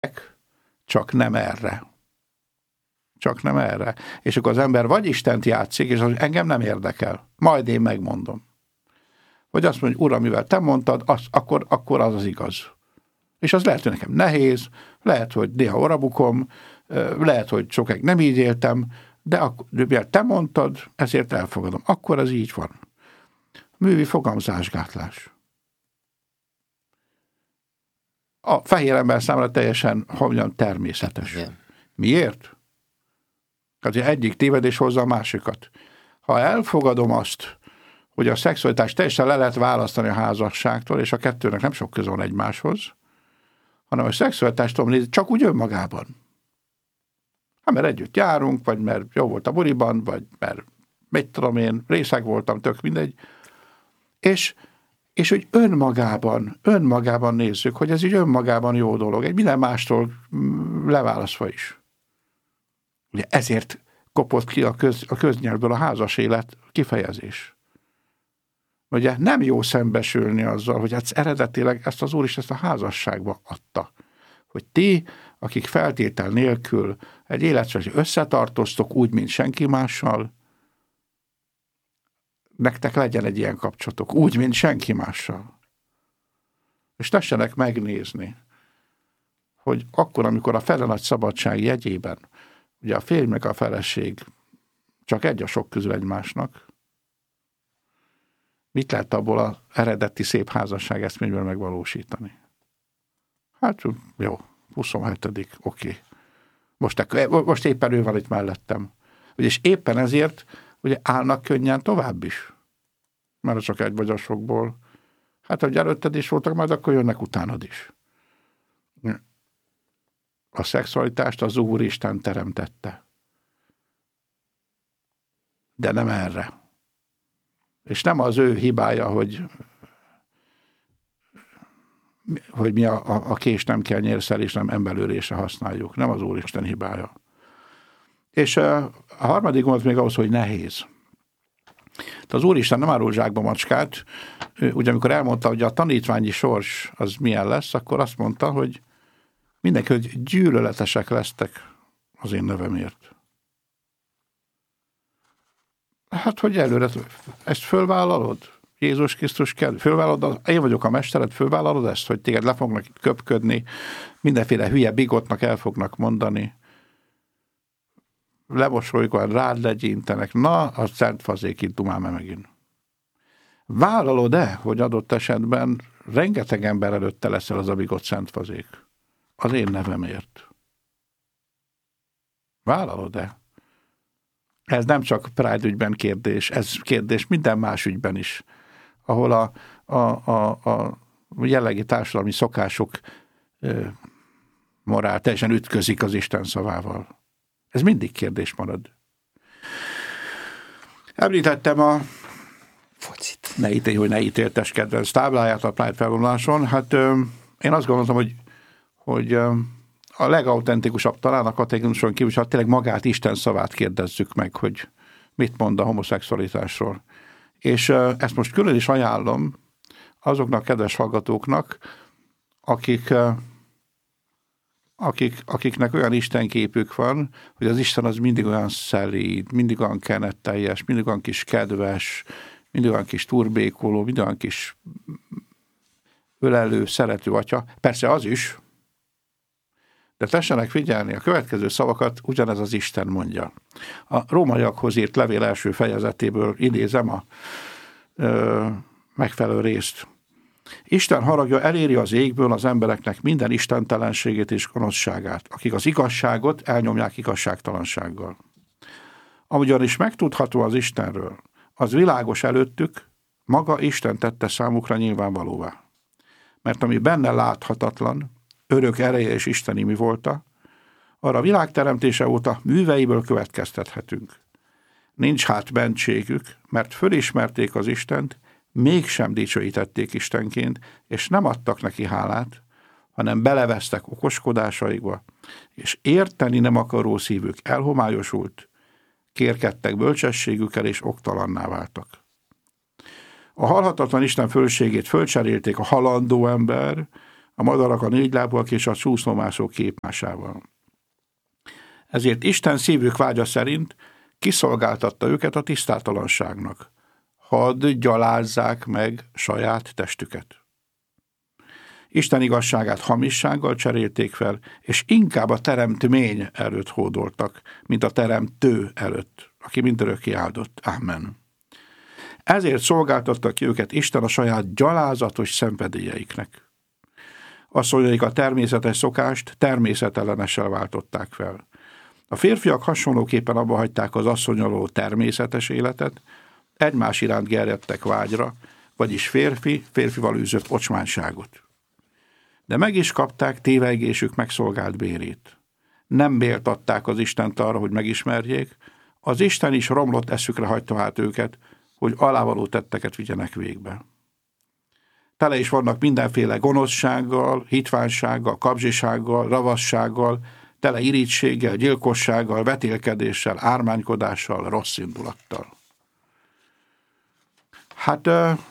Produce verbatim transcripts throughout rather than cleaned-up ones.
csak nem erre. Csak nem erre. És akkor az ember vagy Istent játszik, és az engem nem érdekel. Majd én megmondom. Vagy azt mondja, uram, mivel te mondtad, az, akkor, akkor az az igaz. És az lehet, hogy nekem nehéz, lehet, hogy néha orabukom, lehet, hogy sokáig nem így éltem, de akkor, mivel te mondtad, ezért elfogadom. Akkor az így van. Művi fogalmazásgátlás. A fehér ember számára teljesen, hogy mondjam, természetes. Igen. Miért? Hát egyik tévedés hozza a másikat. Ha elfogadom azt, hogy a szexualitás teljesen le lehet választani a házasságtól, és a kettőnek nem sok köze van egymáshoz, hanem a szexualitást tudom nézni csak úgy önmagában. Hát mert együtt járunk, vagy mert jó volt a buliban, vagy mert mit tudom én, részeg voltam, tök mindegy. És, és hogy önmagában, önmagában nézzük, hogy ez így önmagában jó dolog, egy minden mástól leválasztva is. Ugye ezért kopott ki a, köz, a köznyelvből a házas élet kifejezés. Ugye nem jó szembesülni azzal, hogy hát eredetileg ezt az Úr is ezt a házasságba adta. Hogy ti, akik feltétel nélkül egy életre összetartoztok úgy, mint senki mással, nektek legyen egy ilyen kapcsolatok, úgy, mint senki mással. És tessenek megnézni, hogy akkor, amikor a fele nagy szabadság jegyében, ugye a férj meg a feleség csak egy a sok közül egymásnak, mit lehet abból az eredeti szép házasság eszményből megvalósítani? Hát jó, huszonhetedik oké. Okay. Most, most éppen ő van itt mellettem. És éppen ezért ugye állnak könnyen tovább is. Mert csak egy vagy a sokból. Hát, hogy előtted is voltak, majd akkor jönnek utánad is. A szexualitást az Úristen teremtette. De nem erre. És nem az ő hibája, hogy, hogy mi a, a, a kést nem kell nyérszel, nem emberölésre használjuk. Nem az Úristen hibája. És a, a harmadik volt még ahhoz, hogy nehéz. De az Úristen nem árul zsákba macskát. Ugye amikor elmondta, hogy a tanítványi sors az milyen lesz, akkor azt mondta, hogy mindenki, hogy gyűlöletesek lesztek az én nevemért. Hát, hogy előre, ezt fölvállalod? Jézus Krisztus kell, fölvállalod, én vagyok a mestered, fölvállalod ezt, hogy téged le fognak köpködni, mindenféle hülye bigotnak el fognak mondani, lemosolykor rád legyintenek, na, a szent fazék itt dumál meg megint. Vállalod-e, hogy adott esetben rengeteg ember előtte leszel az a bigott szent fazék? Az én nevemért. Vállalod-e? Ez nem csak Pride ügyben kérdés, ez kérdés minden más ügyben is, ahol a, a, a, a jellegi társadalmi szokások e, morál teljesen ütközik az Isten szavával. Ez mindig kérdés marad. Említettem a focit. Ne ítélj, hogy ne ítéltes kedvenc tábláját a Pride felvonuláson. Hát ö, én azt gondolom, hogy, hogy ö, a legautentikusabb talán a katechumenison kívül, hogy tényleg magát, Isten szavát kérdezzük meg, hogy mit mond a homoszexualitásról. És ö, ezt most külön is ajánlom azoknak kedves hallgatóknak, akik, ö, akik, akiknek olyan istenképük van, hogy az Isten az mindig olyan szelíd, mindig olyan kenetteljes, mindig olyan kis kedves, mindig olyan kis turbékoló, mindig olyan kis ölelő, szerető atya. Persze az is, de tessenek figyelni, a következő szavakat ugyanez az Isten mondja. A rómaiakhoz írt levél első fejezetéből idézem a ö, megfelelő részt. Isten haragja eléri az égből az embereknek minden istentelenségét és gonoszságát, akik az igazságot elnyomják igazságtalansággal. Amogyan is megtudható az Istenről, az világos előttük, maga Isten tette számukra nyilvánvalóvá. Mert ami benne láthatatlan, örök ereje és isteni mi volta, arra a világ teremtése óta műveiből következtethetünk. Nincs hát bentségük, mert fölismerték az Istent, mégsem dicsőítették Istenként, és nem adtak neki hálát, hanem belevesztek okoskodásaikba, és érteni nem akaró szívük elhomályosult, kérkedtek bölcsességükkel, és oktalanná váltak. A halhatatlan Isten fölségét fölcserélték a halandó ember, a madarak, a négylábúak és a csúszómászók képmásával. Ezért Isten szívük vágya szerint kiszolgáltatta őket a tisztátalanságnak. Hadd gyalázzák meg saját testüket. Isten igazságát hamissággal cserélték fel, és inkább a teremtmény előtt hódoltak, mint a teremtő előtt, aki mindörökké áldott. Amen. Ezért szolgáltatta ki őket Isten a saját gyalázatos szenvedélyeiknek. Asszonyaik a természetes szokást természetellenessel váltották fel. A férfiak hasonlóképpen abba hagyták az asszonyoló természetes életet, egymás iránt gerjedtek vágyra, vagyis férfi, férfival űzött ocsmánságot. De meg is kapták tévegésük megszolgált bérét. Nem méltatták az Istent arra, hogy megismerjék, az Isten is romlott eszükre hagyta át őket, hogy alávaló tetteket vigyenek végbe. Tele is vannak mindenféle gonoszsággal, hitvánsággal, kapzsisággal, ravassággal, tele irítséggel, gyilkossággal, vetélkedéssel, ármánykodással, rossz indulattal. Hát,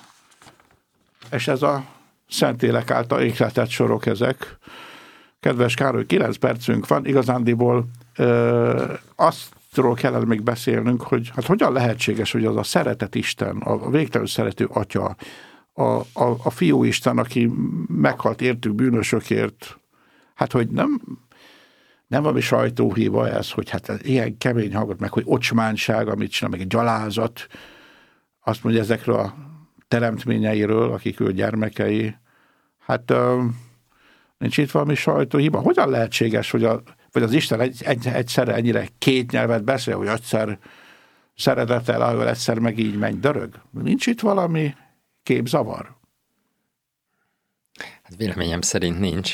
és ez a Szentlélek által ihletett sorok ezek. Kedves Károly, kilenc percünk van, igazándiból ö, aztról kellene még beszélnünk, hogy hát hogyan lehetséges, hogy az a szeretet Isten, a végtelenül szerető Atya, a, a, a Fiú Isten, aki meghalt értük bűnösökért, hát hogy nem, nem valami sajtóhíva ez, hogy hát ilyen kemény hallgat meg, hogy ocsmánság, amit csinál, meg egy gyalázat, azt mondja ezekről a teremtményeiről, akik ő gyermekei, hát uh, nincs itt valami sajtóhiba. Hogyan lehetséges, hogy a, vagy az Isten egy, egy, egyszerre ennyire két nyelvet beszél, hogy egyszer szeretettel, ahol egyszer meg így menj dörög? Nincs itt valami képzavar? Hát véleményem szerint nincs.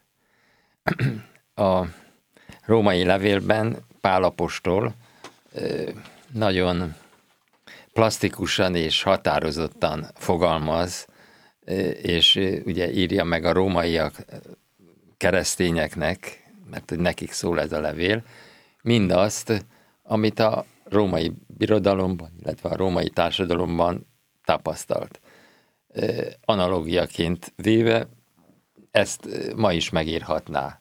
A római levélben Pál apostol nagyon plastikusan és határozottan fogalmaz, és ugye írja meg a rómaiak keresztényeknek, mert hogy nekik szól ez a levél, mindazt, amit a római birodalomban, illetve a római társadalomban tapasztalt. Analógiaként véve ezt ma is megírhatná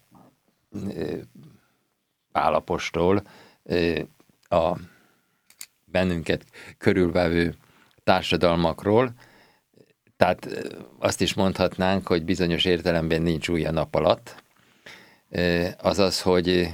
Pál apostol a bennünket körülvevő társadalmakról, tehát azt is mondhatnánk, hogy bizonyos értelemben nincs új a nap alatt, azaz, hogy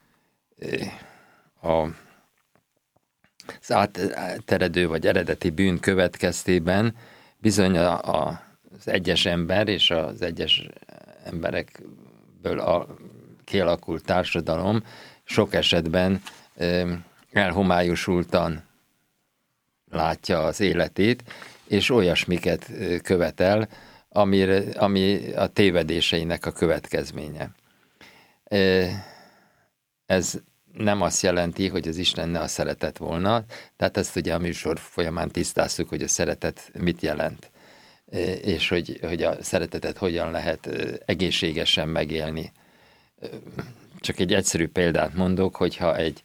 a, az átteredő vagy eredeti bűn következtében bizony a, a, az egyes ember és az egyes emberekből a kialakult társadalom sok esetben elhomályosultan látja az életét, és olyasmiket követel, amire, ami a tévedéseinek a következménye. Ez nem azt jelenti, hogy az Isten ne a szeretet volna, tehát ezt ugye a műsor folyamán tisztáztuk, hogy a szeretet mit jelent, és hogy, hogy a szeretetet hogyan lehet egészségesen megélni. Csak egy egyszerű példát mondok, hogyha egy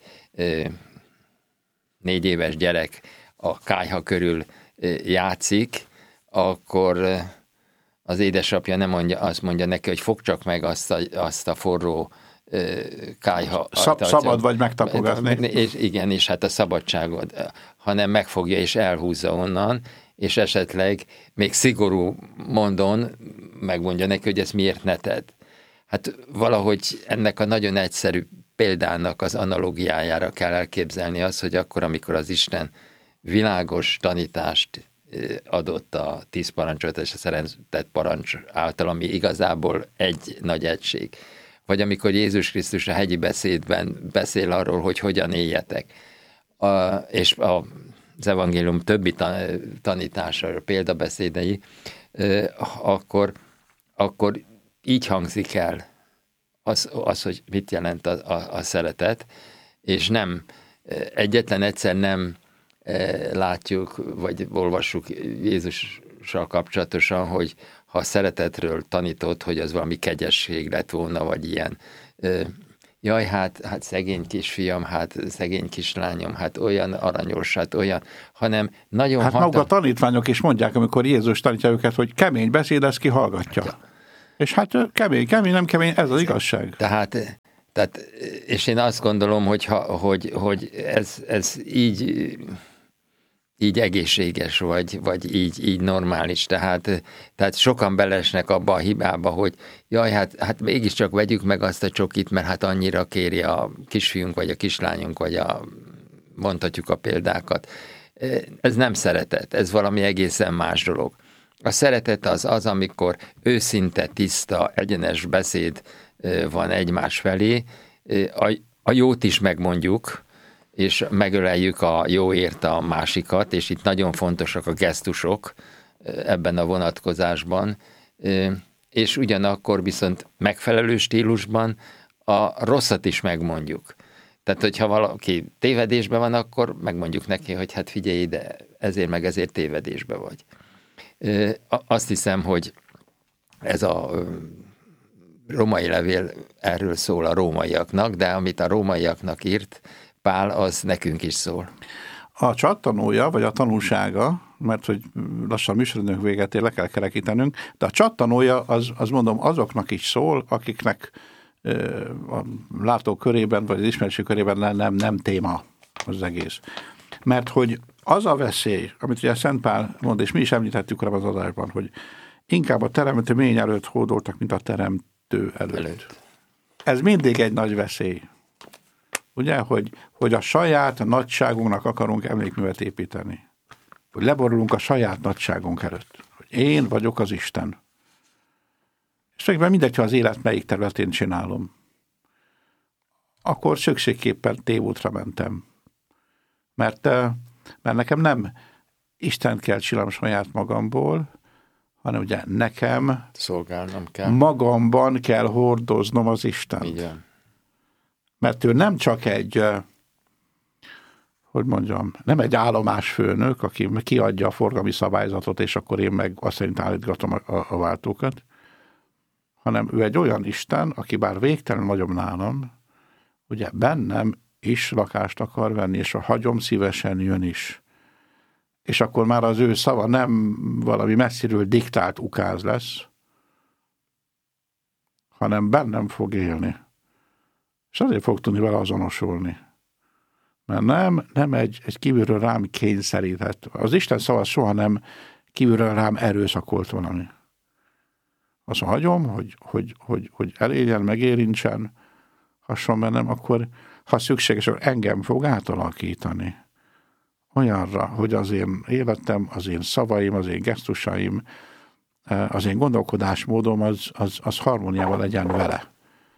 négy éves gyerek a kályha körül játszik, akkor az édesapja nem mondja, azt mondja neki, hogy fogd csak meg azt a, azt a forró kályha. Szab, szabad vagy megtapogatni. És igen, és hát a szabadságot, hanem megfogja és elhúzza onnan, és esetleg még szigorú mondon megmondja neki, hogy ezt miért ne tedd. Hát valahogy ennek a nagyon egyszerű példának az analógiájára kell elképzelni az, hogy akkor, amikor az Isten világos tanítást adott a tíz parancsot és a szeretett parancs által, ami igazából egy nagy egység. Vagy amikor Jézus Krisztus a hegyi beszédben beszél arról, hogy hogyan éljetek. A, és a, az evangélium többi tanítása, példabeszédei, akkor, akkor így hangzik el az, az, hogy mit jelent a, a, a szeretet, és nem, egyetlen egyszer nem látjuk, vagy olvassuk Jézussal kapcsolatosan, hogy ha a szeretetről tanított, hogy az valami kegyesség lett volna, vagy ilyen, jaj, hát, hát szegény kisfiam, hát szegény kislányom, hát olyan aranyos, hát olyan, hanem nagyon... Hát hatal... maguk a tanítványok is mondják, amikor Jézus tanítja őket, hogy kemény beszéd, ezt ki hallgatja. És hát kemény, kemény, nem kemény, ez az igazság. Tehát, tehát és én azt gondolom, hogy, ha, hogy, hogy ez, ez így, így egészséges, vagy, vagy így, így normális. Tehát, tehát sokan belesnek abba a hibába, hogy jaj, hát, hát mégiscsak vegyük meg azt a csokit, mert hát annyira kéri a kisfiunk, vagy a kislányunk, vagy a, mondhatjuk a példákat. Ez nem szeretet, ez valami egészen más dolog. A szeretet az az, amikor őszinte, tiszta, egyenes beszéd van egymás felé, a, a jót is megmondjuk, és megöleljük a jóért a másikat, és itt nagyon fontosak a gesztusok ebben a vonatkozásban, és ugyanakkor viszont megfelelő stílusban a rosszat is megmondjuk. Tehát, hogyha valaki tévedésben van, akkor megmondjuk neki, hogy hát figyelj ide, ezért meg ezért tévedésben vagy. Azt hiszem, hogy ez a római levél erről szól a rómaiaknak, de amit a rómaiaknak írt Pál, az nekünk is szól. A csattanója, vagy a tanulsága, mert hogy lassan műsorodnők véget ér, le kell kerekítenünk, de a csattanója az, az mondom azoknak is szól, akiknek a látók körében, vagy az ismerőség körében nem, nem, nem téma az egész. Mert hogy az a veszély, amit ugye Szent Pál mond, és mi is említettük rá az adásban, hogy inkább a teremtő mény előtt hódoltak, mint a teremtő előtt. előtt. Ez mindig egy nagy veszély. Ugye, hogy, hogy a saját nagyságunknak akarunk emlékművet építeni. Hogy leborulunk a saját nagyságunk előtt. Hogy én vagyok az Isten. És tulajdonképpen mindegy, ha az élet melyik területén csinálom. Akkor szükségképpen tévútra mentem. Mert, mert nekem nem Istent kell csinálnom saját magamból, hanem ugye nekem szolgálnom kell. Magamban kell hordoznom az Istent. Igen. Mert ő nem csak egy, hogy mondjam, nem egy állomásfőnök, aki kiadja a forgalmi szabályzatot, és akkor én meg azt szerint állítgatom a, a, a váltókat, hanem ő egy olyan Isten, aki bár végtelen nagyobb nálam, ugye bennem is lakást akar venni, és a hagyom szívesen jön is. És akkor már az ő szava nem valami messziről diktált ukáz lesz, hanem bennem fog élni. És azért fog tudni vele azonosulni. Mert nem, nem egy, egy kívülről rám kényszerített. Az Isten szava soha nem kívülről rám erőszakolt valami. Azt hagyom, hogy, hogy, hogy, hogy elérjen, megérintsen, hasonló bennem, akkor ha szükséges, akkor engem fog átalakítani. Olyanra, hogy az én életem, az én szavaim, az én gesztusaim, az én gondolkodásmódom az, az, az harmóniával legyen vele.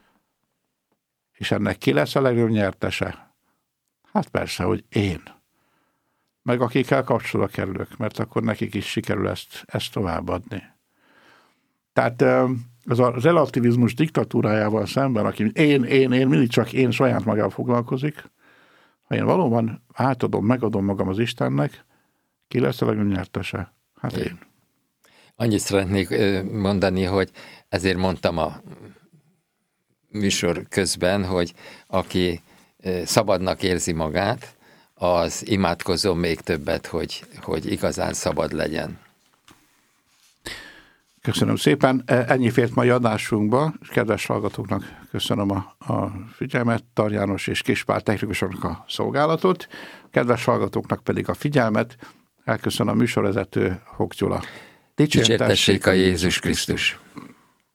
És ennek ki lesz a legnagyobb nyertese? Hát persze, hogy én. Meg akikkel kapcsolatba kerülök, mert akkor nekik is sikerül ezt, ezt továbbadni. Tehát az a relativizmus diktatúrájával szemben, aki én, én, én, mindig csak én saját magával foglalkozik, ha én valóban átadom, megadom magam az Istennek, ki lesz a legnagyobb nyertese? Hát én. én. Annyit szeretnék mondani, hogy ezért mondtam a műsor közben, hogy aki szabadnak érzi magát, az imádkozom még többet, hogy, hogy igazán szabad legyen. Köszönöm szépen. Ennyi fért mai adásunkba. Kedves hallgatóknak köszönöm a, a figyelmet, Tar János és Kiss Pál technikusoknak a szolgálatot. Kedves hallgatóknak pedig a figyelmet. Elköszön a műsorvezető Hok Gyula. Dicsértessék a Jézus Krisztus!